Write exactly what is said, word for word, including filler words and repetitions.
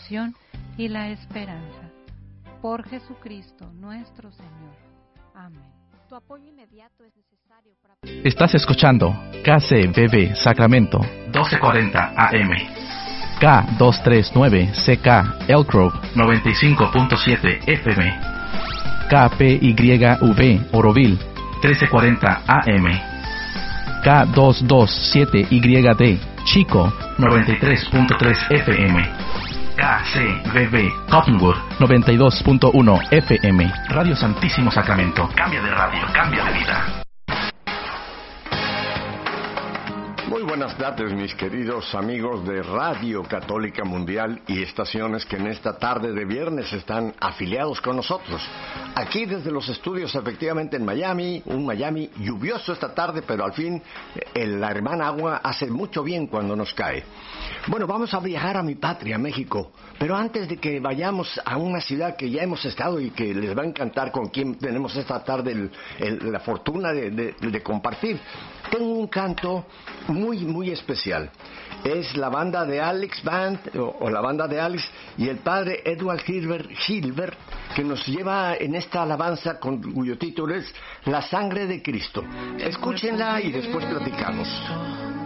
salvación y la esperanza. Por Jesucristo nuestro Señor. Amén. Tu apoyo inmediato es necesario para... Estás escuchando K C B B Sacramento, doce cuarenta A M. K doscientos treinta y nueve C K Elk Grove, noventa y cinco punto siete F M. K P Y V Oroville, trece cuarenta A M. K doscientos veintisiete Y D Chico, noventa y tres punto tres F M. K C B B Cottonwood, noventa y dos punto uno F M. Radio Santísimo Sacramento. Cambia de radio, cambia de vida. Muy buenas tardes, mis queridos amigos de Radio Católica Mundial y estaciones que en esta tarde de viernes están afiliados con nosotros. Aquí desde los estudios, efectivamente en Miami, un Miami lluvioso esta tarde, pero al fin el, la hermana agua hace mucho bien cuando nos cae. Bueno, vamos a viajar a mi patria, México, pero antes de que vayamos a una ciudad que ya hemos estado y que les va a encantar, con quien tenemos esta tarde el, el, la fortuna de, de, de compartir, tengo un canto muy, muy especial. Es la banda de Alex Band, o, o la banda de Alex, y el padre Edward Gilbert, Gilbert, que nos lleva en esta alabanza con, cuyo título es La Sangre de Cristo. Escúchenla y después platicamos.